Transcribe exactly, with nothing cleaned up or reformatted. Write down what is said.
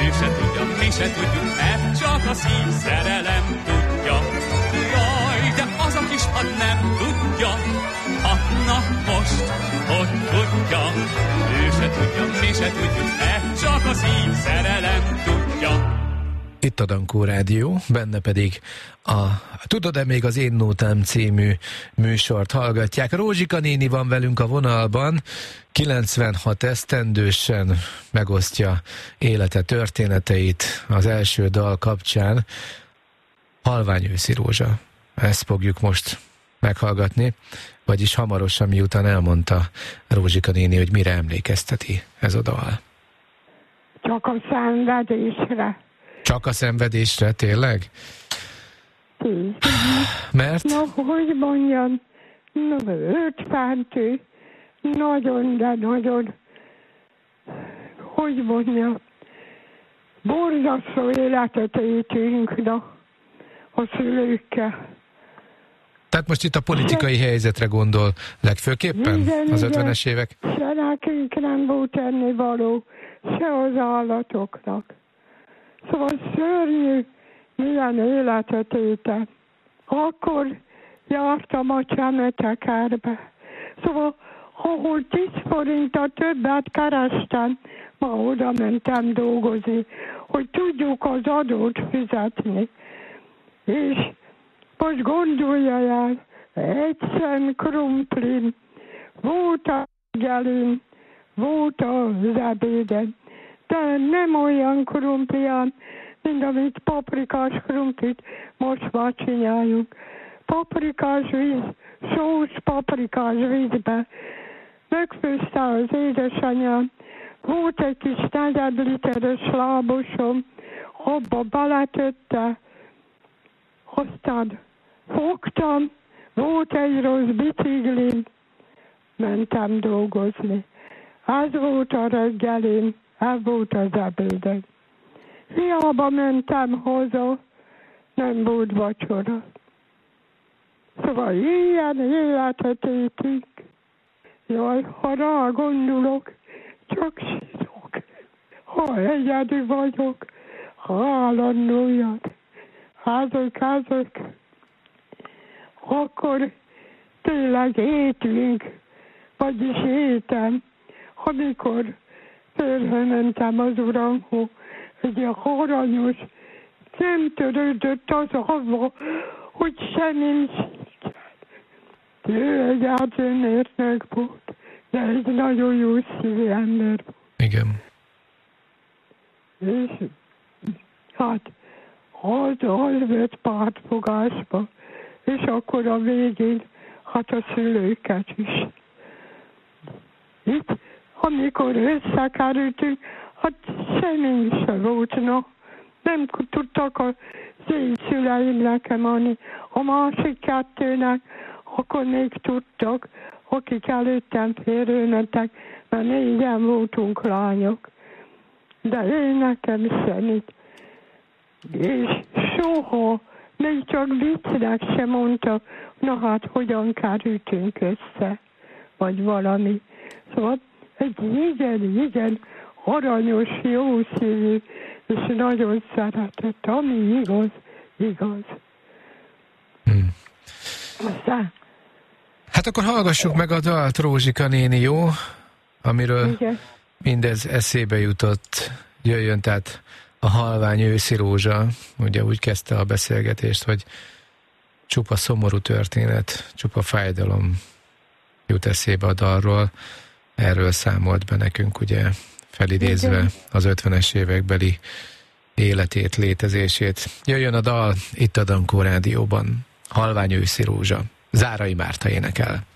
ő se tudja, mi se tudjuk, mert csak a szív szerelem tudja. Jaj, de az a kis had nem tudja, ha na most, hogy tudja. Ő se tudja, mi se tudjuk, mert csak a szív szerelem tudja. Itt a Dankó Rádió, benne pedig a Tudod-e még az Én Nótám című műsort hallgatják. Rózsika néni van velünk a vonalban, kilencvenhat esztendősen megosztja élete történeteit az első dal kapcsán. Halvány őszi rózsa. Ezt fogjuk most meghallgatni, vagyis hamarosan, miután elmondta Rózsika néni, hogy mire emlékezteti ez a dal. Csak a szenvedésre. Csak a szenvedésre, tényleg? Így. Mert? Na, hogy mondjam, no, ötfentő, nagyon, de nagyon, hogy mondjam, borzasztó életet éltünk, na, a szülőkkel. Tehát most itt a politikai helyzetre gondol legfőképpen igen, az ötvenes évek? Se nekünk nem volt ennivaló, se az állatoknak. Szóval szörnyű, milyen életet éltem. Akkor jártam a Csemetekerbe. Szóval, ahol tíz forinttal többet kerestem, ma oda mentem dolgozni, hogy tudjuk az adót fizetni. És most gondolja el, egy szem krumplim, volt a reggelim, volt az ebédem, de nem olyan krumplián, mint amit paprikás krumplit most már csináljunk. Paprikás víz, sós paprikás vízbe megfőzte az édesanyám, volt egy kis negyed literes lábosom, abba beletötte, aztán fogtam, volt egy rossz biciklim, mentem dolgozni. Ez volt a reggelim, ez volt az ebédem. Hiába mentem haza, nem volt vacsora. Szóval ilyen életet éltünk. Jaj, ha rá gondolok, csak sírok. Ha egyedül vagyok, állandó jön. Házak, házak. Akkor tényleg éltünk, vagyis éltem, amikor fölmentem az uramhoz, egy aranyos, nem törődött az avva, hogy semmi nincs. Ő egy átőmérnök volt, de egy nagyon jó szívű ember volt. Igen. És hát az, az vett pártfogásba, és akkor a végén hát a szülőket is. Itt, amikor összekerültünk, hát semmi sem volt, na. Nem tudtak az én szüleim nekem adni. A másik kettőnek akkor még tudtak, akik előttem férőmentek, mert négyen voltunk lányok. De én nekem semmit. És soha, még csak viccnek sem mondta, na hát hogyan kerültünk össze, vagy valami. Szóval egy igen, igen aranyos, jó szívű, és nagyon szeretett, ami igaz, igaz. Hmm. Aztán... Hát akkor hallgassuk meg a dalt, Rózsika néni, jó? Amiről igen. Mindez eszébe jutott. Jöjjön tehát a halvány őszi rózsa. Ugye úgy kezdte a beszélgetést, hogy csupa szomorú történet, csupa fájdalom jut eszébe a dalról. Erről számolt be nekünk, ugye, felidézve igen. Az ötvenes évekbeli életét, létezését. Jöjjön a dal itt a Dankó Rádióban. Halvány őszi rózsa. Zárai Márta énekel.